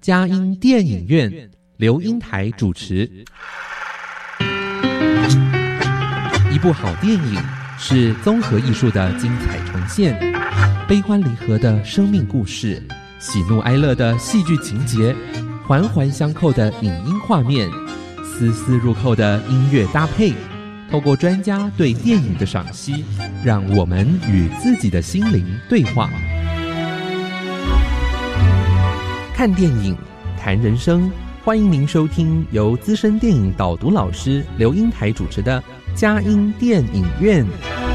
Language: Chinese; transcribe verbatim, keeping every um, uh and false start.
佳音电影院，刘英台主持。一部好电影是综合艺术的精彩重现，悲欢离合的生命故事，喜怒哀乐的戏剧情节，环环相扣的影音画面，丝丝入扣的音乐搭配。透过专家对电影的赏析，让我们与自己的心灵对话。看电影，谈人生，欢迎您收听由资深电影导读老师刘英台主持的佳音电影院。